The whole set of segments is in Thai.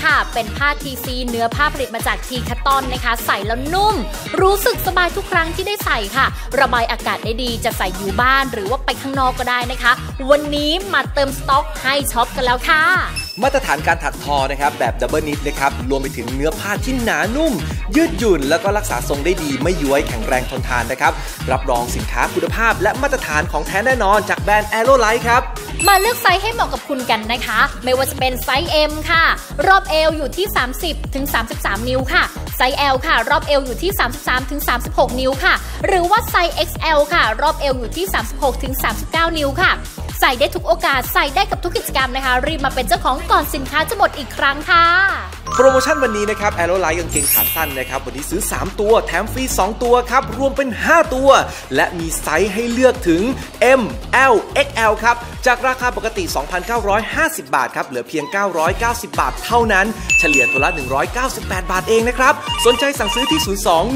ค่ะเป็นผ้าทีซีเนื้อผ้าผลิตมาจากทีคัตตอนนะคะใส่แล้วนุ่มรู้สึกสบายทุกครั้งที่ได้ใส่ค่ะระบายอากาศได้ดีจะใส่อยู่บ้านหรือว่าไปข้างนอกก็ได้นะคะวันนี้มาเติมสต็อกให้ช็อปกันแล้วค่ะมาตรฐานการถักทอนะครับแบบดับเบิลนิตนะครับรวมไปถึงเนื้อผ้าที่หนานุ่มยืดหยุ่นแล้วก็รักษาทรงได้ดีไม่ย้วยแข็งแรงทนทานนะครับรับรองสินค้าคุณภาพและมาตรฐานของแท้แน่นอนจากแบรนด์ Aerolite ครับมาเลือกไซส์ให้เหมาะกับคุณกันนะคะไม่ว่าจะเป็นไซส์ M ค่ะรอบเอวอยู่ที่30 ถึง 33 นิ้วค่ะไซส์ L ค่ะรอบเอวอยู่ที่33 ถึง 36 นิ้วค่ะหรือว่าไซส์ XL ค่ะรอบเอวอยู่ที่36 ถึง 39 นิ้วค่ะใส่ได้ทุกโอกาสใส่ได้กับทุกกิจกรรมนะคะรีบมาเป็นเจ้าของก่อนสินค้าจะหมดอีกครั้งค่ะโปรโมชั่นวันนี้นะครับ Aerolite กางเกงขาสั้นนะครับวันนี้ซื้อ3ตัวแถมฟรี2ตัวครับรวมเป็น5ตัวและมีไซส์ให้เลือกถึง M L XL ครับจากราคาปกติ 2,950 บาทครับเหลือเพียง990 บาทเท่านั้นเฉลี่ยตัวละ198 บาทเองนะครับสนใจสั่งซื้อที่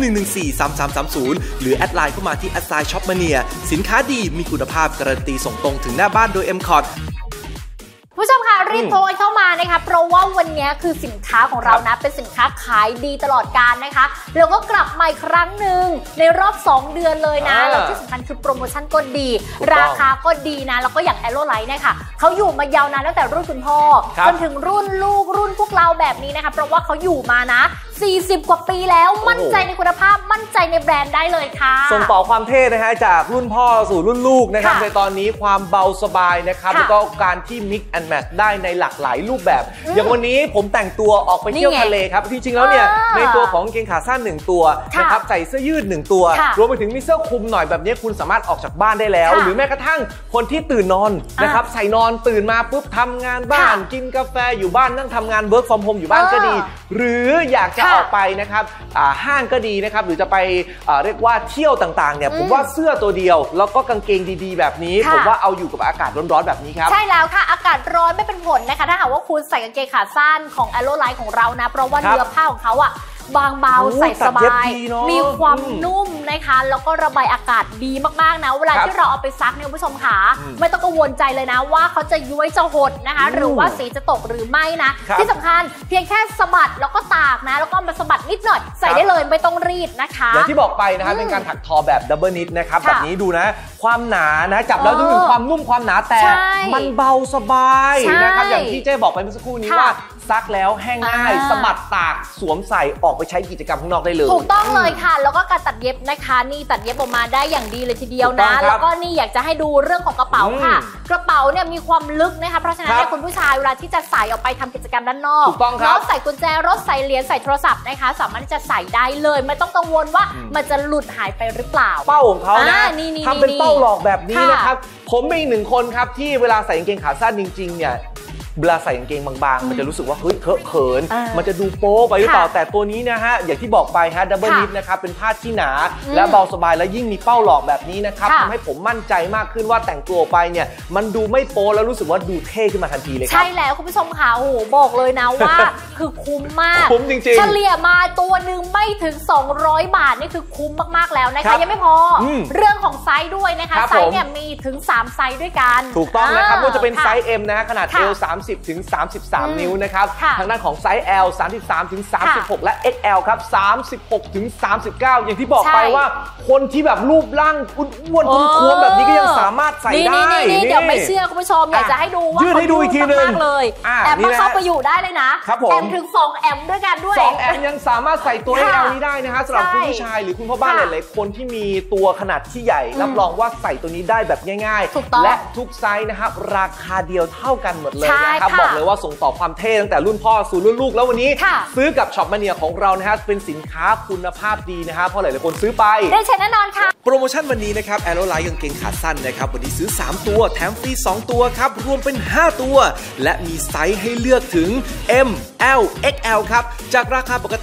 02-114-3330 หรือแอดไลน์เข้ามาที่@shopmania สินค้าดีมีคุณภาพการันตีส่งตรงถึงหน้าบ้านโดย MCOT ผู้ชมคะรีบโทรเข้ามานะคะเพราะว่าวันนี้คือสินค้าของเรานะเป็นสินค้าขายดีตลอดกาลนะคะแล้วก็กลับมาอีกครั้งหนึ่งในรอบ2เดือนเลยนะแล้วที่สำคัญคือโปรโมชั่นก็ดีราคาก็ดีนะแล้วก็อย่าง Aerolite เนี่ยค่ะเขาอยู่มายาวนานตั้งแต่รุ่นคุณพ่อจนถึงรุ่นลูกรุ่นพวกเราแบบนี้นะคะเพราะว่าเขาอยู่มานะ40 กว่าปีแล้วมั่นใจในคุณภาพมั่นใจในแบรนด์ได้เลยค่ะส่งต่อความเท่นะฮะจากรุ่นพ่อสู่รุ่นลูกนะครับในตอนนี้ความเบาสบายนะครับแล้วก็การที่ mix and match ได้ในหลากหลายรูปแบบอย่างวันนี้ผมแต่งตัวออกไปเที่ยวทะเลครับจริงๆแล้วเนี่ยในตัวของกางเกงขาสั้น1ตัวนะครับใส่เสื้อยืด1ตัวรวมไปถึงมีเสื้อคลุมหน่อยแบบนี้คุณสามารถออกจากบ้านได้แล้วหรือแม้กระทั่งคนที่ตื่นนอนนะครับใส่นอนตื่นมาปุ๊บทำงานบ้านกินกาแฟอยู่บ้านนั่งทำงาน work from home อยู่บ้านก็ดีหรืออยากจะออกไปนะครับห้างก็ดีนะครับหรือจะไปเรียกว่าเที่ยวต่างๆเนี่ยผมว่าเสื้อตัวเดียวแล้วก็กางเกงดีๆแบบนี้ผมว่าเอาอยู่กับอากาศร้อนๆแบบนี้ครับใช่แล้วค่ะอากาศร้อนไม่เป็นผลนะคะถ้าหากว่าคุณใส่กางเกงขาสั้นของ Aerolite ของเรานะเพราะว่าเนื้อผ้าของเขาอะบางเบาใส่สบายมีความนุ่มนะคะแล้วก็ระบายอากาศดีมากๆนะเวลาที่เราเอาไปซักเนี่ยผู้ชมขาไม่ต้องกังวลใจเลยนะว่าเขาจะย้วยจะหดนะคะหรือว่าสีจะตกหรือไม่นะที่สำคัญเพียงแค่สะบัดแล้วก็ตากนะแล้วก็มาสะบัดนิดหน่อยใส่ได้เลยไม่ต้องรีดนะคะอย่างที่บอกไปนะครับเป็นการถักทอแบบดับเบิลนิตนะครับแบบนี้ดูนะความหนานะจับแล้วดูมีความนุ่มความหนาแต่มันเบาสบายนะครับอย่างที่เจ๊บอกไปเมื่อสักครู่นี้ว่าซักแล้วแห้งง่ายสะบัดตากสวมใส่ออกไปใช้กิจกรรมข้างนอกได้เลยถูกต้องเลยค่ะแล้วก็การตัดเย็บนะคะนี่ตัดเย็บออกมาได้อย่างดีเลยทีเดียวนะแล้วก็นี่อยากจะให้ดูเรื่องของกระเป๋าค่ะกระเป๋าเนี่ยมีความลึกนะคะเพราะฉะนั้นคุณผู้ชายเวลาที่จะใส่ออกไปทำกิจกรรมด้านนอกแล้วใส่กุญแจรถใส่เหรียญใส่โทรศัพท์นะคะสามารถที่จะใส่ได้เลยไม่ต้องกังวลว่ามันจะหลุดหายไปหรือเปล่าเป้าของเขานะทำเป็นเป้าหลอกแบบนี้นะครับผมเป็นอีกหนึ่งคนครับที่เวลาใส่กางเกงขาสั้นจริงๆเนี่ยเวลาใส่กางเกงบางๆมันจะรู้สึกว่าเฮ้ยเขินมันจะดูโป๊ไปหรือเปล่าแต่ตัวนี้นะฮะอย่างที่บอกไปฮะดับเบิลนิตนะครับเป็นผ้าที่หนาและเบาสบายและยิ่งมีเป้าหลอกแบบนี้นะครับทำให้ผมมั่นใจมากขึ้นว่าแต่งตัวไปเนี่ยมันดูไม่โป๊แล้วรู้สึกว่าดูเท่ขึ้นมาทันทีเลยครับใช่แล้วคุณผู้ชมค่ะโอ้โหบอกเลยนะว่าคือคุ้มมากคุ้มจริงๆเฉลี่ยมาตัวหนึ่งไม่ถึง200 บาทนี่คือคุ้มมากๆแล้วนะคะยังไม่พอเรื่องของไซส์ด้วยนะคะไซส์เนี่ยมีถึง3ไซส์ด้วยกันถูกต้องนะครับว่าจะเป็นไซส์ M นะฮะขนาด L 30 ถึง 33 นิ้วนะครับทางด้านของไซส์ L 33 ถึง 36 และ XL ครับ36 ถึง 39 อย่างที่บอกไปว่าคนที่แบบรูปร่างอ้วนๆท้วมๆแบบนี้ก็ยังสามารถใส่ได้นี่เดี๋ยวไม่เชื่อคุณผู้ชมอยากจะให้ดูว่ายืดให้ดูอีกทีนึงเลยแอมมาเข้าไปอยู่ได้เลยนะแอมถึง2แอมด้วยกันด้วย 2แอมยังสามารถใส่ตัว XL นี้ได้นะฮะสำหรับคุณผู้ชายหรือคุณพ่อบ้านหลายๆคนที่มีตัวขนาดที่ใหญ่รับรองว่าใส่ตัวนี้ได้แบบง่ายๆและทุกไซส์นะครับราคาเดียวเท่ากันหมดเลยนะครับบอกเลยว่าส่งต่อความเท่ตั้งแต่รุ่นพ่อสู่รุ่นลูกแล้ววันนี้ซื้อกับช็อปมาเนียของเรานะฮะเป็นสินค้าคุณภาพดีนะฮะเพราะหลายๆคนซื้อไปได้ใช้แน่นอนค่ะโปรโมชั่นวันนี้นะครับ Aerolite กางเกงขาสั้นนะครับวันนี้ซื้อ3ตัวแถมฟรี2ตัวครับรวมเป็น5ตัวและมีไซส์ให้เลือกถึง M L XL ครับจากราคาปกติ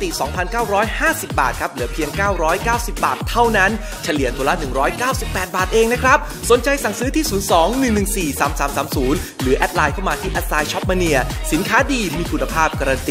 2,950 บาทครับเหลือเพียง990 บาทเท่านั้นเฉลี่ยตัวละ198 บาทเองนะครับสนใจสั่งซื้อที่ 02-114-3330 หรือแอดไลน์เข้ามาที่@shopmania สินค้าดีมีคุณภาพการันตี